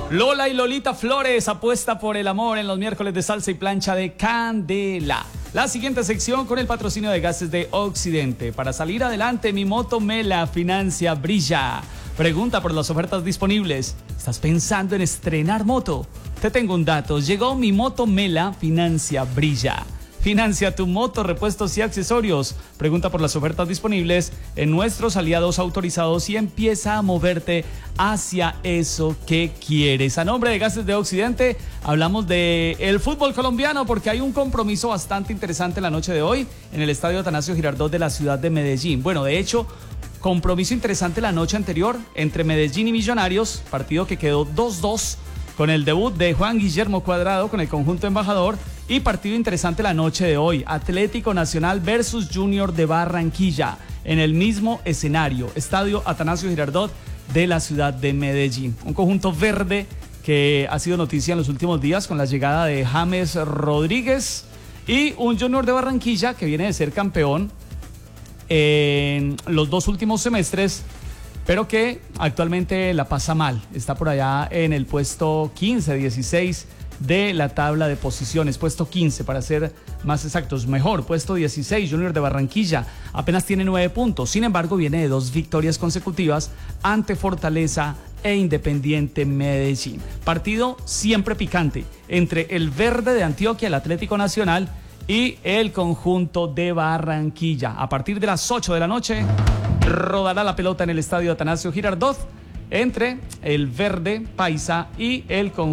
Lola y Lolita Flores apuesta por el amor en los miércoles de salsa y plancha de Candela. La siguiente sección con el patrocinio de Gases de Occidente. Para salir adelante, mi moto Mela financia brilla. Pregunta por las ofertas disponibles. ¿Estás pensando en estrenar moto? Te tengo un dato. Llegó mi moto Mela financia brilla. Financia tu moto, repuestos y accesorios. Pregunta por las ofertas disponibles en nuestros aliados autorizados y empieza a moverte hacia eso que quieres. A nombre de Gases de Occidente, hablamos de el fútbol colombiano porque hay un compromiso bastante interesante la noche de hoy en el Estadio Atanasio Girardot de la ciudad de Medellín. Bueno, de hecho, compromiso interesante la noche anterior entre Medellín y Millonarios, partido que quedó 2-2 con el debut de Juan Guillermo Cuadrado con el conjunto embajador. Y partido interesante la noche de hoy, Atlético Nacional versus Junior de Barranquilla, en el mismo escenario, Estadio Atanasio Girardot de la ciudad de Medellín. Un conjunto verde que ha sido noticia en los últimos días con la llegada de James Rodríguez y un Junior de Barranquilla que viene de ser campeón en los dos últimos semestres, pero que actualmente la pasa mal. Está por allá en el puesto 15, 16 de la tabla de posiciones, puesto 15 para ser más exactos, mejor, puesto 16, Junior de Barranquilla, apenas tiene 9 puntos, sin embargo viene de 2 victorias consecutivas ante Fortaleza e Independiente Medellín. Partido siempre picante entre el verde de Antioquia, el Atlético Nacional, y el conjunto de Barranquilla. A partir de las 8 de la noche rodará la pelota en el Estadio Atanasio Girardot entre el verde paisa y el conjunto